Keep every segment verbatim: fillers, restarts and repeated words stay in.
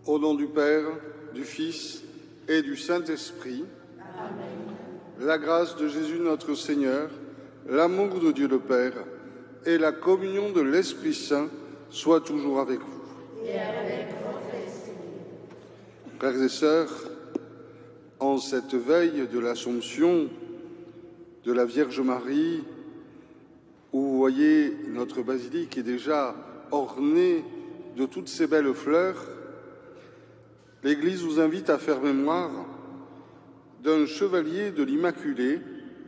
Au nom du Père, du Fils et du Saint-Esprit, Amen. La grâce de Jésus notre Seigneur, l'amour de Dieu le Père et la communion de l'Esprit Saint soient toujours avec vous. Et avec votre esprit. Frères et sœurs, en cette veille de l'Assomption de la Vierge Marie, où vous voyez notre basilique est déjà ornée de toutes ces belles fleurs, l'Église vous invite à faire mémoire d'un chevalier de l'Immaculée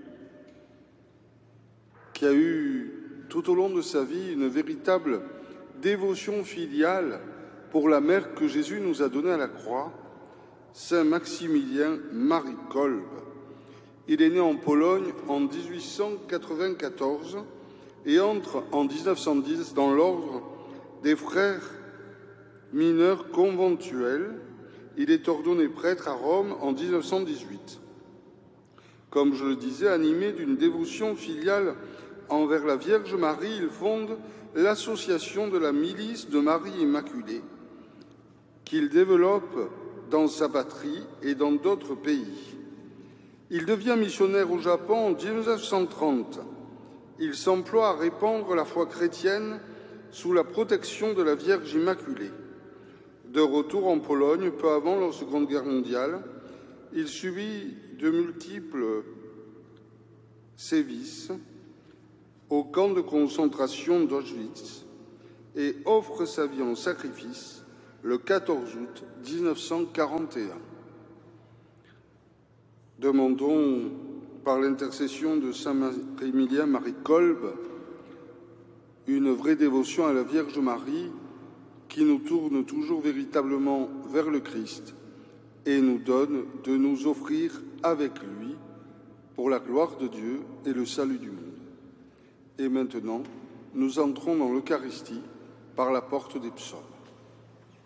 qui a eu tout au long de sa vie une véritable dévotion filiale pour la mère que Jésus nous a donnée à la croix, Saint Maximilien Marie Kolbe. Il est né en Pologne en dix-huit cent quatre-vingt-quatorze et entre en mille neuf cent dix dans l'ordre des frères mineurs conventuels. Il est ordonné prêtre à Rome en mille neuf cent dix-huit. Comme je le disais, animé d'une dévotion filiale envers la Vierge Marie, il fonde l'association de la milice de Marie Immaculée, qu'il développe dans sa patrie et dans d'autres pays. Il devient missionnaire au Japon en mille neuf cent trente. Il s'emploie à répandre la foi chrétienne sous la protection de la Vierge Immaculée. De retour en Pologne, peu avant la Seconde Guerre mondiale, il subit de multiples sévices au camp de concentration d'Auschwitz et offre sa vie en sacrifice le quatorze août mille neuf cent quarante et un. Demandons, par l'intercession de Saint Maximilien Marie Kolbe, une vraie dévotion à la Vierge Marie qui nous tourne toujours véritablement vers le Christ et nous donne de nous offrir avec lui pour la gloire de Dieu et le salut du monde. Et maintenant, nous entrons dans l'Eucharistie par la porte des psaumes.